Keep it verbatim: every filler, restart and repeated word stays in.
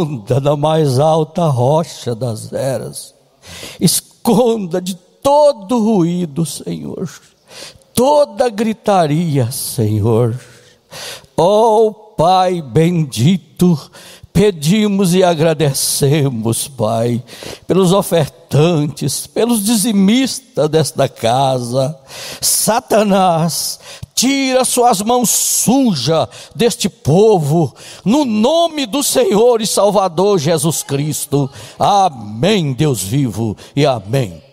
na mais alta rocha das eras. Esconda de todo ruído, Senhor, toda gritaria, Senhor. Ó Pai bendito, pedimos e agradecemos, Pai, pelos ofertantes, pelos dizimistas desta casa. Satanás, tira suas mãos sujas deste povo, no nome do Senhor e Salvador Jesus Cristo. Amém, Deus vivo, e amém.